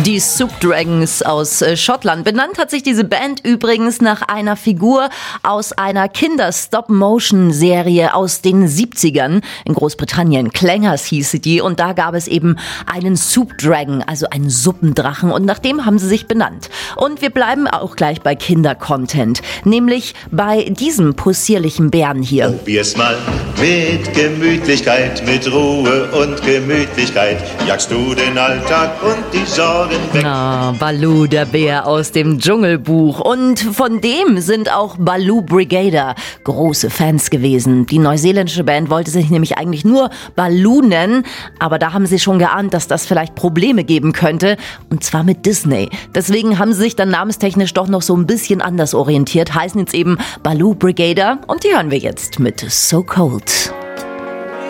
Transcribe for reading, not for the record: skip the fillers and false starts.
Die Soup Dragons aus Schottland. Benannt hat sich diese Band übrigens nach einer Figur aus einer Kinder-Stop-Motion-Serie aus den 70ern in Großbritannien. Clangers hieß die und da gab es eben einen Soup Dragon, also einen Suppendrachen und nach dem haben sie sich benannt. Und wir bleiben auch gleich bei Kinder-Content, nämlich bei diesem possierlichen Bären hier. Probier's mal mit Gemütlichkeit, mit Ruhe und Gemütlichkeit, jagst du den Alltag und die Sorgen weg. Ah, Baloo, der Bär aus dem Dschungelbuch. Und von dem sind auch Baloo Brigada große Fans gewesen. Die neuseeländische Band wollte sich nämlich eigentlich nur Baloo nennen, aber da haben sie schon geahnt, dass das vielleicht Probleme geben könnte, und zwar mit Disney. Deswegen haben sie sich dann namenstechnisch doch noch so ein bisschen anders orientiert, heißen jetzt eben Baloo Brigada und die hören wir jetzt mit So Cold.